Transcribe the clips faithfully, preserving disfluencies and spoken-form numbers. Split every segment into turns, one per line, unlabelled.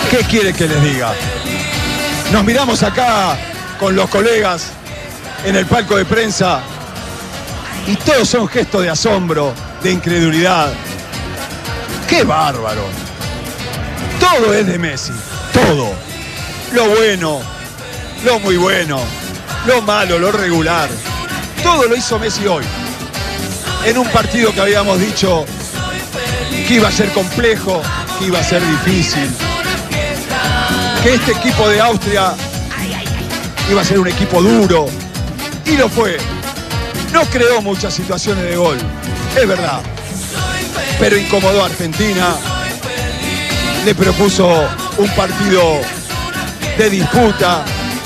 ¿Qué quiere que les diga? Nos miramos acá con los colegas en el palco de prensa y todos son gestos de asombro, de incredulidad. ¡Qué bárbaro! Todo es de Messi, todo. Lo bueno, lo muy bueno, lo malo, lo regular. Todo lo hizo Messi hoy. En un partido que habíamos dicho que iba a ser complejo, que iba a ser difícil. Que este equipo de Austria iba a ser un equipo duro. Y lo fue. No creó muchas situaciones de gol, es verdad. Pero incomodó a Argentina. Le propuso un partido de disputa.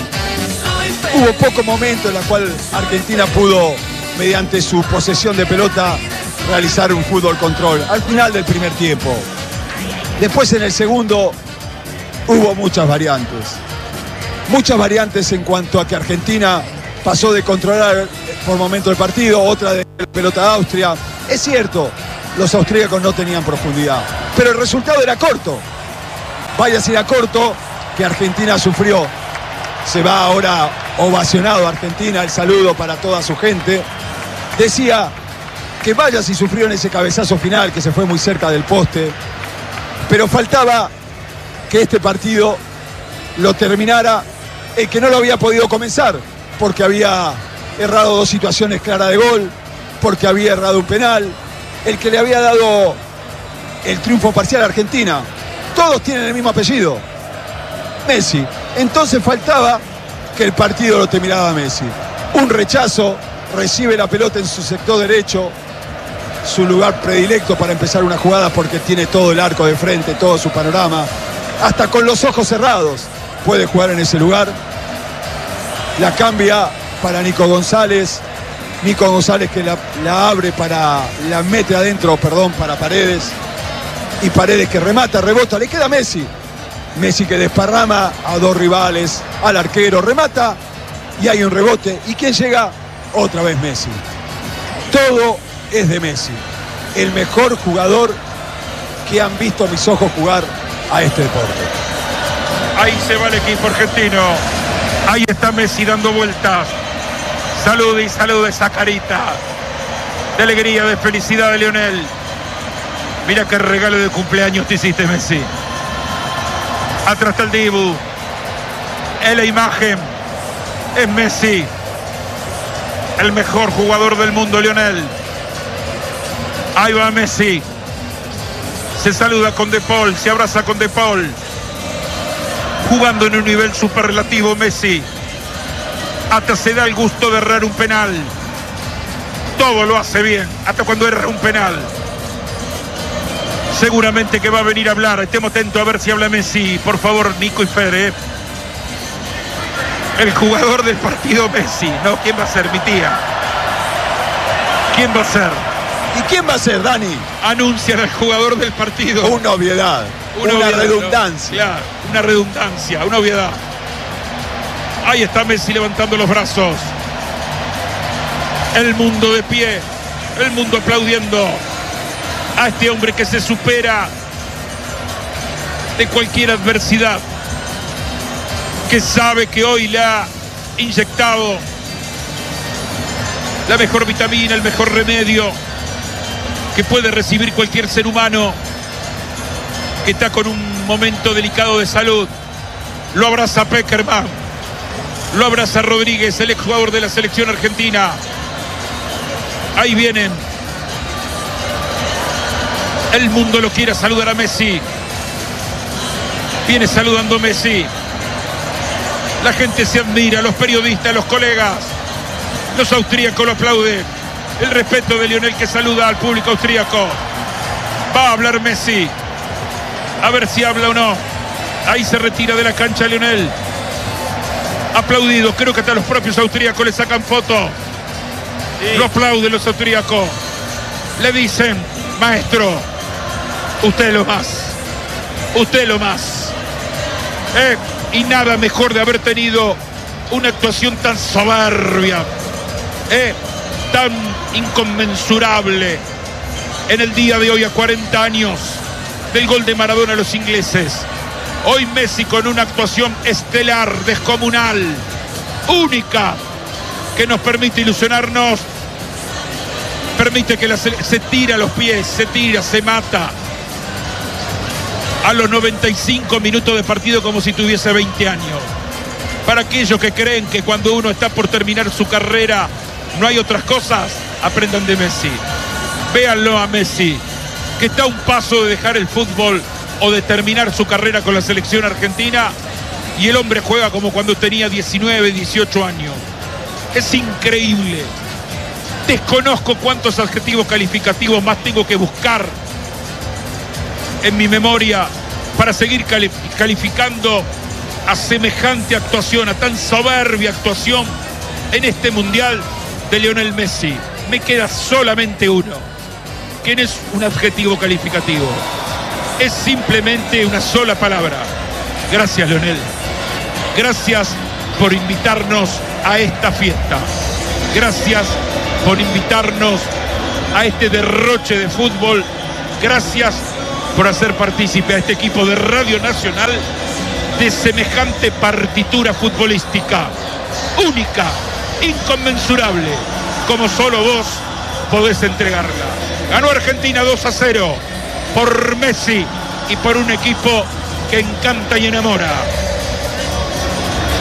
Hubo poco momento en el cual Argentina pudo, mediante su posesión de pelota, realizar un fútbol control. Al final del primer tiempo. Después en el segundo hubo muchas variantes. Muchas variantes en cuanto a que Argentina pasó de controlar por momento el partido, otra de la pelota de Austria. Es cierto, los austríacos no tenían profundidad, pero el resultado era corto. Vaya si era corto, que Argentina sufrió. Se va ahora ovacionado Argentina, el saludo para toda su gente. Decía que vaya si sufrió en ese cabezazo final, que se fue muy cerca del poste. Pero faltaba que este partido lo terminara el que no lo había podido comenzar, porque había errado dos situaciones claras de gol, porque había errado un penal, el que le había dado el triunfo parcial a Argentina. Todos tienen el mismo apellido, Messi. Entonces faltaba que el partido lo terminara Messi. Un rechazo, recibe la pelota en su sector derecho, su lugar predilecto para empezar una jugada porque tiene todo el arco de frente, todo su panorama. Hasta con los ojos cerrados puede jugar en ese lugar. La cambia para Nico González. Nico González que la, la abre para, la mete adentro, perdón, para Paredes. Y Paredes que remata, rebota, le queda Messi. Messi que desparrama a dos rivales, al arquero, remata y hay un rebote. ¿Y quién llega? Otra vez Messi. Todo es de Messi. El mejor jugador que han visto mis ojos jugar a este deporte.
Ahí se va el equipo argentino. Ahí está Messi dando vueltas. Salude y salude esa carita de alegría, de felicidad de Lionel. Mira qué regalo de cumpleaños te hiciste, Messi. Atrás está el Dibu. En la imagen es Messi, el mejor jugador del mundo, Lionel. Ahí va Messi. Se saluda con De Paul, se abraza con De Paul. Jugando en un nivel superlativo Messi. Hasta se da el gusto de errar un penal. Todo lo hace bien, hasta cuando erra un penal. Seguramente que va a venir a hablar. Estemos atentos a ver si habla Messi. Por favor, Nico y Fede. El jugador del partido Messi. No, ¿quién va a ser? Mi tía. ¿Quién va a ser?
¿Y quién va a ser, Dani?
Anuncian al jugador del partido.
Una obviedad. Una, una obviedad, redundancia.
No, claro, una redundancia, una obviedad. Ahí está Messi levantando los brazos. El mundo de pie. El mundo aplaudiendo a este hombre que se supera de cualquier adversidad, que sabe que hoy le ha inyectado la mejor vitamina, el mejor remedio que puede recibir cualquier ser humano que está con un momento delicado de salud. Lo abraza Peckerman, lo abraza Rodríguez, el exjugador de la selección argentina. Ahí vienen. El mundo lo quiere saludar a Messi. Viene saludando Messi. La gente se admira, los periodistas, los colegas. Los austríacos lo aplauden. El respeto de Lionel que saluda al público austríaco. Va a hablar Messi. A ver si habla o no. Ahí se retira de la cancha Lionel. Aplaudido. Creo que hasta los propios austríacos le sacan foto. Sí. Lo aplauden los austríacos. Le dicen, maestro, usted lo más. Usted lo más. Eh, y nada mejor de haber tenido una actuación tan soberbia. Eh, tan inconmensurable en el día de hoy a cuarenta años del gol de Maradona a los ingleses. Hoy Messi con una actuación estelar, descomunal, única, que nos permite ilusionarnos, permite que la, se tira a los pies, se tira, se mata. A los noventa y cinco minutos de partido como si tuviese veinte años. Para aquellos que creen que cuando uno está por terminar su carrera no hay otras cosas, aprendan de Messi. Véanlo a Messi, que está a un paso de dejar el fútbol o de terminar su carrera con la selección argentina, y el hombre juega como cuando tenía diecinueve, dieciocho años. Es increíble. Desconozco cuántos adjetivos calificativos más tengo que buscar en mi memoria para seguir calificando a semejante actuación, a tan soberbia actuación en este mundial de Lionel Messi. Me queda solamente uno, que no es un adjetivo calificativo, es simplemente una sola palabra. Gracias, Lionel. Gracias por invitarnos a esta fiesta. Gracias por invitarnos a este derroche de fútbol. Gracias por hacer partícipe a este equipo de Radio Nacional de semejante partitura futbolística, única, inconmensurable, como solo vos podés entregarla. Ganó Argentina dos a cero por Messi y por un equipo que encanta y enamora.